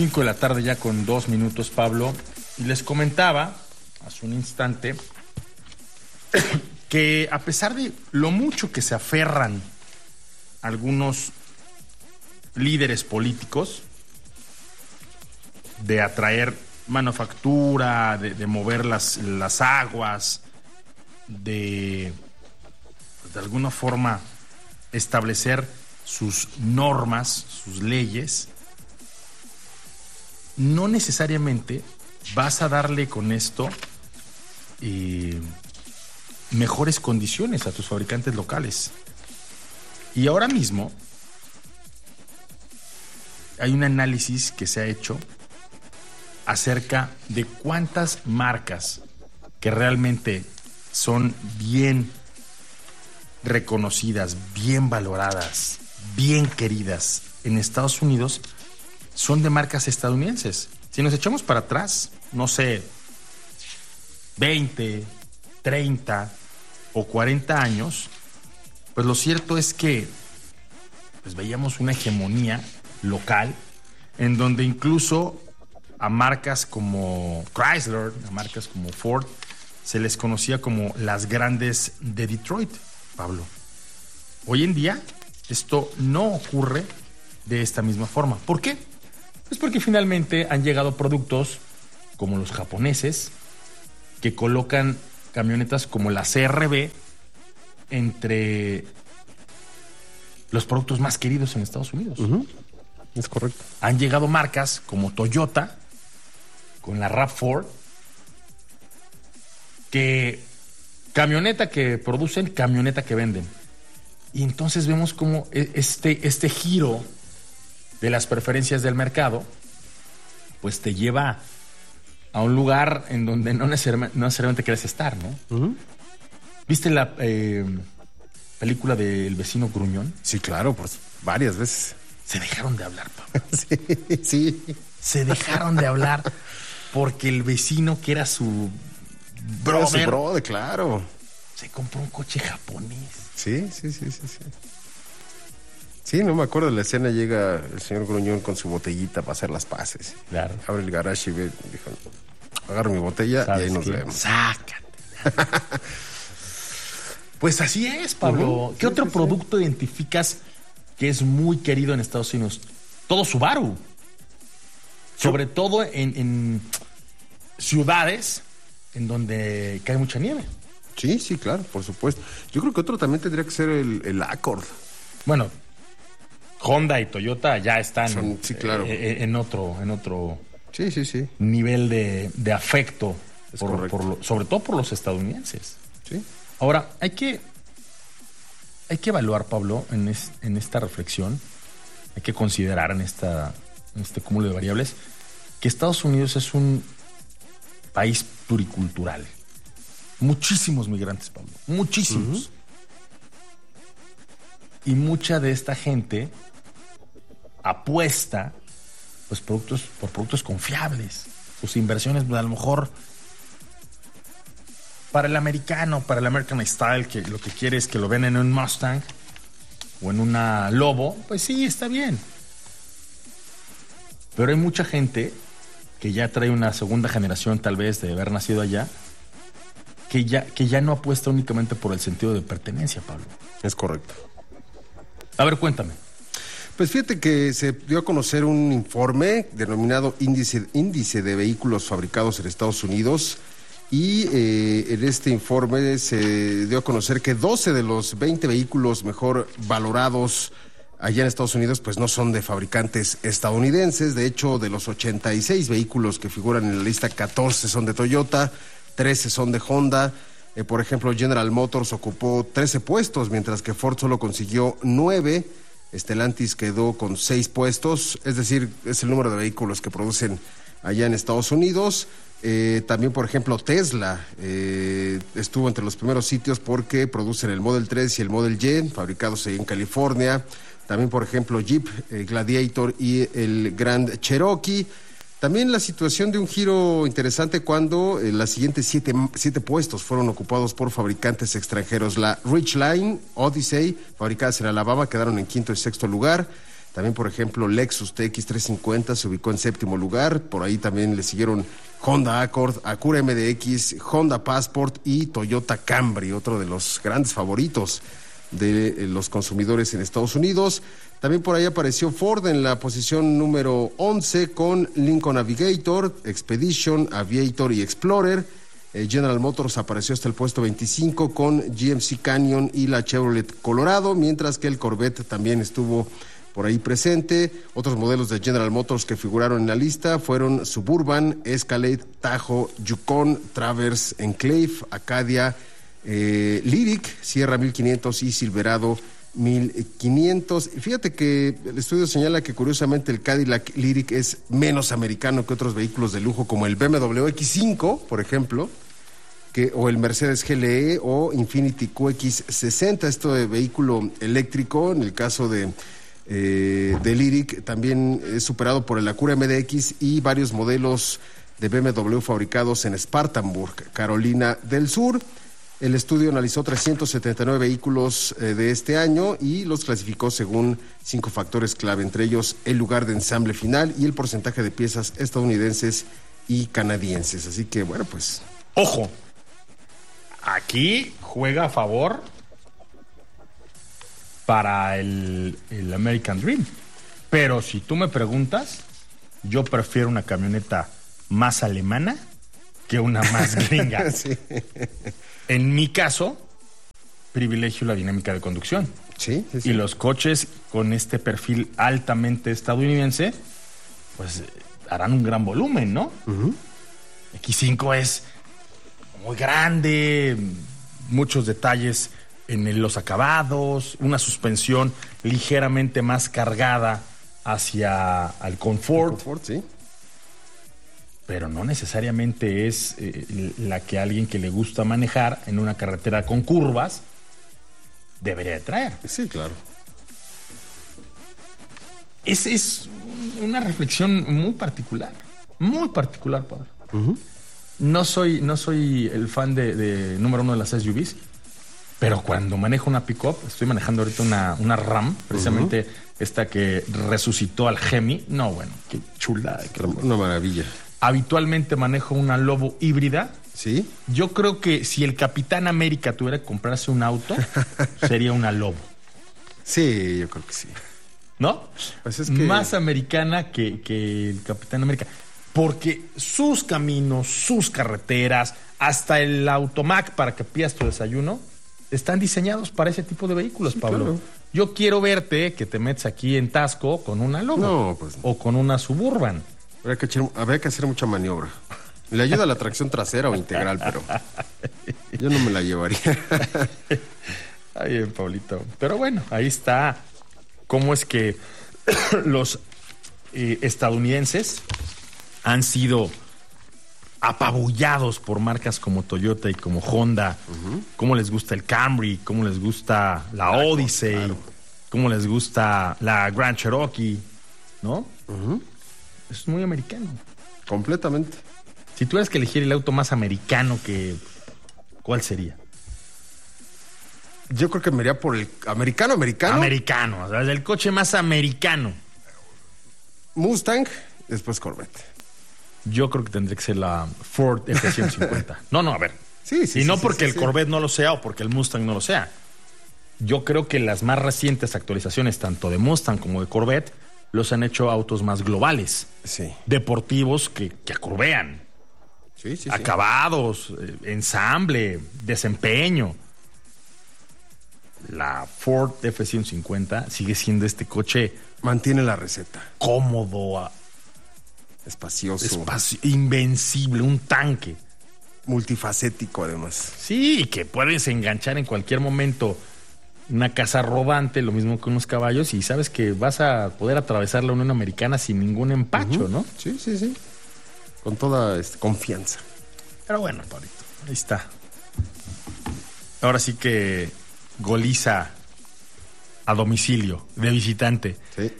5 de la tarde ya con 2 minutos, Pablo. Y les comentaba hace un instante que a pesar de lo mucho que se aferran algunos líderes políticos de atraer manufactura, de mover las aguas, de alguna forma establecer sus normas, sus leyes, no necesariamente vas a darle con esto mejores condiciones a tus fabricantes locales. Y ahora mismo hay un análisis que se ha hecho acerca de cuántas marcas que realmente son bien reconocidas, bien valoradas, bien queridas en Estados Unidos son de marcas estadounidenses. Si nos echamos para atrás, no sé, 20, 30 o 40 años, pues lo cierto es que pues veíamos una hegemonía local en donde incluso a marcas como Chrysler, a marcas como Ford, se les conocía como las grandes de Detroit, Pablo. Hoy en día esto no ocurre de esta misma forma. ¿Por qué? Pues porque finalmente han llegado productos como los japoneses que colocan camionetas como la CR-V entre los productos más queridos en Estados Unidos. Uh-huh. Es correcto. Han llegado marcas como Toyota con la RAV4, que camioneta que producen, camioneta que venden. Y entonces vemos como este giro de las preferencias del mercado pues te lleva a un lugar en donde no necesariamente quieres estar, ¿no? Uh-huh. ¿Viste la película del vecino gruñón? Sí, claro, por varias veces. Se dejaron de hablar, Pablo. Sí. Se dejaron de hablar porque el vecino, que era su brother, claro, se compró un coche japonés. Sí. Sí, no me acuerdo de la escena. Llega el señor Gruñón con su botellita para hacer las paces. Claro. Abre el garage y ve, dijo, agarro mi botella y ahí nos vemos. Sácate. Pues así es, Pablo. Uh-huh. ¿Qué otro producto identificas que es muy querido en Estados Unidos? Todo Subaru. Sobre todo en ciudades en donde cae mucha nieve. Sí, claro, por supuesto. Yo creo que otro también tendría que ser el Accord. Bueno, Honda y Toyota ya están sí, claro. en otro Sí. nivel de afecto, sobre todo por los estadounidenses. Sí. Ahora, hay que evaluar, Pablo, en esta reflexión, hay que considerar en este cúmulo de variables, que Estados Unidos es un país pluricultural. Muchísimos migrantes, Pablo, muchísimos. Uh-huh. Y mucha de esta gente apuesta pues, por productos confiables. Sus inversiones, a lo mejor, para el americano, para el American Style, que lo que quiere es que lo ven en un Mustang o en una Lobo, pues sí, está bien. Pero hay mucha gente que ya trae una segunda generación, tal vez, de haber nacido allá, que ya no apuesta únicamente por el sentido de pertenencia, Pablo. Es correcto. A ver, cuéntame. Pues fíjate que se dio a conocer un informe denominado Índice de Vehículos Fabricados en Estados Unidos, y en este informe se dio a conocer que 12 de los 20 vehículos mejor valorados allá en Estados Unidos pues no son de fabricantes estadounidenses. De hecho, de los 86 vehículos que figuran en la lista, 14 son de Toyota, 13 son de Honda. Por ejemplo, General Motors ocupó 13 puestos, mientras que Ford solo consiguió 9. Stellantis quedó con 6 puestos, es decir, es el número de vehículos que producen allá en Estados Unidos. También, por ejemplo, Tesla estuvo entre los primeros sitios porque producen el Model 3 y el Model Y, fabricados en California. También, por ejemplo, Jeep Gladiator y el Grand Cherokee. También la situación de un giro interesante cuando las siguientes 7 puestos fueron ocupados por fabricantes extranjeros. La Ridgeline, Odyssey, fabricadas en Alabama, quedaron en 5º y 6º lugar. También, por ejemplo, Lexus TX350 se ubicó en 7º lugar. Por ahí también le siguieron Honda Accord, Acura MDX, Honda Passport y Toyota Camry, otro de los grandes favoritos de los consumidores en Estados Unidos. También por ahí apareció Ford en la posición número 11 con Lincoln Navigator, Expedition, Aviator y Explorer. General Motors apareció hasta el puesto 25 con GMC Canyon y la Chevrolet Colorado, mientras que el Corvette también estuvo por ahí presente. Otros modelos de General Motors que figuraron en la lista fueron Suburban, Escalade, Tahoe, Yukon, Traverse, Enclave, Acadia, Lyric, Sierra 1500 y Silverado 1500. Fíjate que el estudio señala que curiosamente el Cadillac Lyric es menos americano que otros vehículos de lujo como el BMW X5, por ejemplo, o el Mercedes GLE o Infiniti QX60, esto de vehículo eléctrico. En el caso de Lyric también es superado por el Acura MDX y varios modelos de BMW fabricados en Spartanburg, Carolina del Sur. El estudio analizó 379 vehículos de este año y los clasificó según 5 factores clave, entre ellos el lugar de ensamble final y el porcentaje de piezas estadounidenses y canadienses. Así que, bueno, pues... Ojo, aquí juega a favor para el American Dream. Pero si tú me preguntas, yo prefiero una camioneta más alemana que una más gringa. Sí. En mi caso, privilegio la dinámica de conducción. Sí. Y los coches con este perfil altamente estadounidense, pues harán un gran volumen, ¿no? Uh-huh. X5 es muy grande, muchos detalles en los acabados, una suspensión ligeramente más cargada hacia el confort. Sí. Pero no necesariamente es la que alguien que le gusta manejar en una carretera con curvas debería de traer. Sí, claro. Es una reflexión muy particular, Pablo. Uh-huh. No soy el fan de número uno de las SUVs, pero cuando manejo una pick-up, estoy manejando ahorita una Ram, precisamente esta que resucitó al Hemi. No, bueno, qué chulada. Una maravilla. Habitualmente manejo una Lobo híbrida. ¿Sí? Yo creo que si el Capitán América tuviera que comprarse un auto, sería una Lobo. Sí, yo creo que sí. ¿No? Pues es que... Más americana que el Capitán América. Porque sus caminos, sus carreteras, hasta el Automac para que pidas tu desayuno, están diseñados para ese tipo de vehículos, sí, Pablo. Claro. Yo quiero verte que te metes aquí en Tasco con una Lobo. No, pues no. O con una Suburban. Habría que hacer mucha maniobra. Le ayuda a la tracción trasera o integral, pero yo no me la llevaría. Ay, bien, Pablito. Pero bueno, ahí está cómo es que los estadounidenses han sido apabullados por marcas como Toyota y como Honda. Uh-huh. Cómo les gusta el Camry, cómo les gusta la Odyssey, claro. Cómo les gusta la Grand Cherokee, ¿no? Uh-huh. Es muy americano. Completamente. Si tuvieras que elegir el auto más americano, ¿cuál sería? Yo creo que me iría por el americano. Americano, o sea, el coche más americano. Mustang, después Corvette. Yo creo que tendría que ser la Ford F-150. No, a ver. Sí. Y no porque el Corvette no lo sea o porque el Mustang no lo sea. Yo creo que las más recientes actualizaciones, tanto de Mustang como de Corvette, los han hecho autos más globales. Sí. Deportivos que acurvean. Sí. Acabados, ensamble, desempeño. La Ford F-150 sigue siendo este coche... Mantiene la receta. Cómodo. Espacioso. Invencible, un tanque. Multifacético, además. Sí, que puedes enganchar en cualquier momento una casa rodante, lo mismo que unos caballos, y sabes que vas a poder atravesar la Unión Americana sin ningún empacho, ¿no? Sí. Con toda confianza. Pero bueno, Pablito, ahí está. Ahora sí que goliza a domicilio, de visitante. Sí.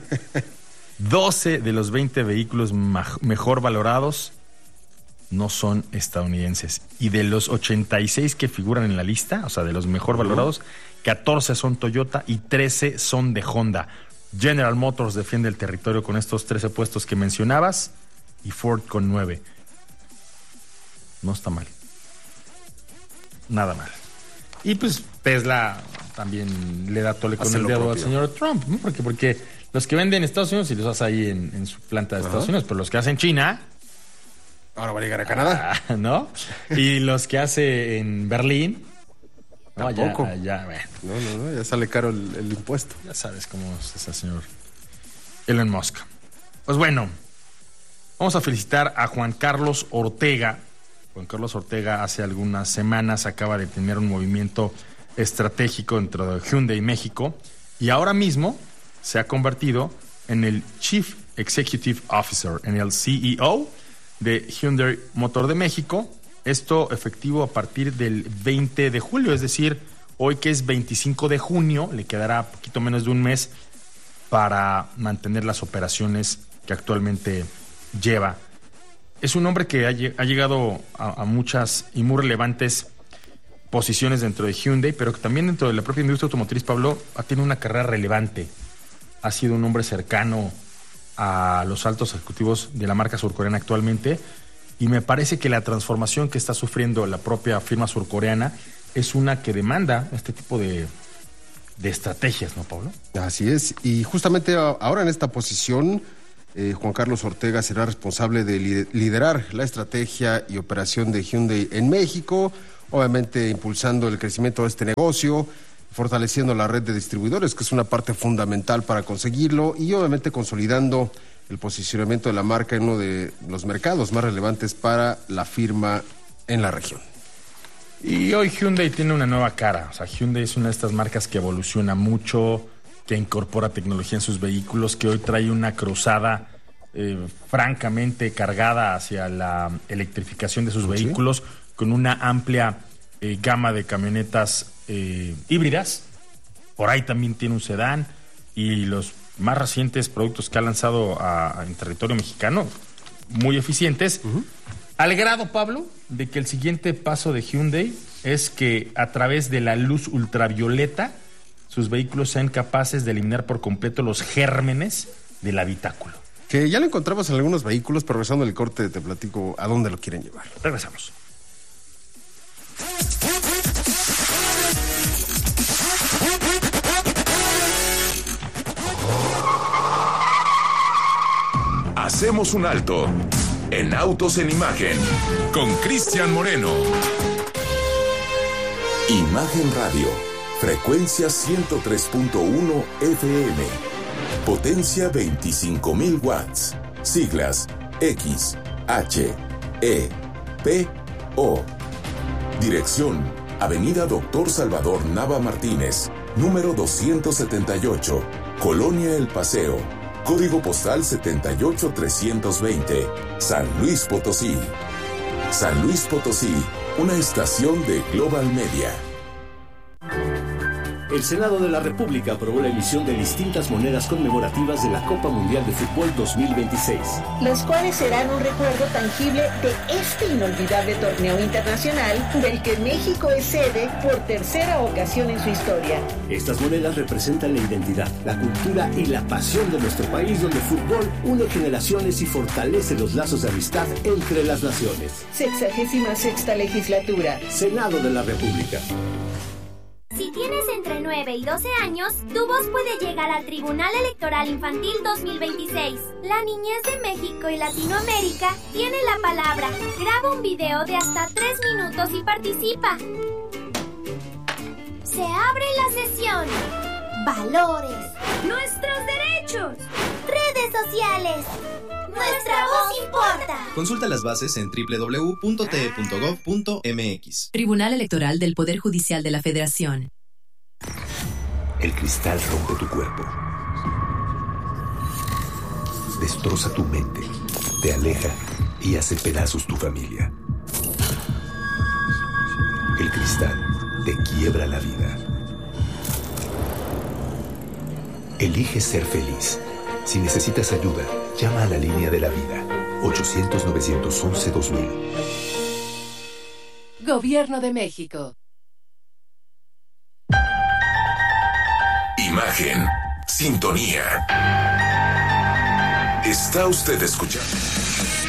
12 de los 20 vehículos mejor valorados no son estadounidenses. Y de los 86 que figuran en la lista, o sea, de los mejor valorados, 14 son Toyota y 13 son de Honda. General Motors defiende el territorio con estos 13 puestos que mencionabas y Ford con 9. No está mal. Nada mal. Y pues Tesla también le da tole con el dedo al señor Trump, ¿no? Porque los que venden en Estados Unidos y los hace ahí en su planta de Estados Unidos, pero los que hacen en China... Ahora va a llegar a Canadá. ¿No? Y los que hace en Berlín... Tampoco. Bueno. No, ya sale caro el impuesto. Ya sabes cómo es ese señor Elon Musk. Pues bueno, vamos a felicitar a Juan Carlos Ortega. Juan Carlos Ortega hace algunas semanas acaba de tener un movimiento estratégico dentro de Hyundai México y ahora mismo se ha convertido en el Chief Executive Officer, en el CEO de Hyundai Motor de México. Esto efectivo a partir del 20 de julio, es decir, hoy que es 25 de junio, le quedará poquito menos de un mes para mantener las operaciones que actualmente lleva. Es un hombre que ha llegado a muchas y muy relevantes posiciones dentro de Hyundai, pero que también dentro de la propia industria automotriz, Pablo, ha tenido una carrera relevante. Ha sido un hombre cercano a los altos ejecutivos de la marca surcoreana actualmente, y me parece que la transformación que está sufriendo la propia firma surcoreana es una que demanda este tipo de estrategias, ¿no, Pablo? Así es, y justamente ahora en esta posición, Juan Carlos Ortega será responsable de liderar la estrategia y operación de Hyundai en México, obviamente impulsando el crecimiento de este negocio, fortaleciendo la red de distribuidores, que es una parte fundamental para conseguirlo, y obviamente consolidando el posicionamiento de la marca en uno de los mercados más relevantes para la firma en la región. Y hoy Hyundai tiene una nueva cara. O sea, Hyundai es una de estas marcas que evoluciona mucho, que incorpora tecnología en sus vehículos, que hoy trae una cruzada francamente cargada hacia la electrificación de sus vehículos, con una amplia gama de camionetas híbridas. Por ahí también tiene un sedán, y los más recientes productos que ha lanzado en territorio mexicano, muy eficientes, al grado, Pablo, de que el siguiente paso de Hyundai es que a través de la luz ultravioleta sus vehículos sean capaces de eliminar por completo los gérmenes del habitáculo. Que ya lo encontramos en algunos vehículos, pero regresando el corte te platico a dónde lo quieren llevar. Regresamos. Hacemos un alto en Autos en Imagen con Cristian Moreno. Imagen Radio, frecuencia 103.1 FM, potencia 25,000 watts, siglas X, H, E, P, O. Dirección, Avenida Doctor Salvador Nava Martínez, número 278, Colonia El Paseo. Código postal 78320, San Luis Potosí. San Luis Potosí, una estación de Global Media. El Senado de la República aprobó la emisión de distintas monedas conmemorativas de la Copa Mundial de Fútbol 2026. Las cuales serán un recuerdo tangible de este inolvidable torneo internacional del que México es sede por tercera ocasión en su historia. Estas monedas representan la identidad, la cultura y la pasión de nuestro país, donde el fútbol une generaciones y fortalece los lazos de amistad entre las naciones. 66ª legislatura. Senado de la República. Si tienes entre 9 y 12 años, tu voz puede llegar al Tribunal Electoral Infantil 2026. La niñez de México y Latinoamérica tiene la palabra. Graba un video de hasta 3 minutos y participa. Se abre la sesión. Valores. Nuestros derechos. Redes sociales. Nuestra voz importa. Consulta las bases en www.te.gov.mx. Tribunal Electoral del Poder Judicial de la Federación. El cristal rompe tu cuerpo. Destroza tu mente, te aleja y hace pedazos tu familia. El cristal te quiebra la vida. Elige ser feliz. Si necesitas ayuda, llama a la línea de la vida, 800-911-2000. Gobierno de México. Imagen sintonía. Está usted escuchando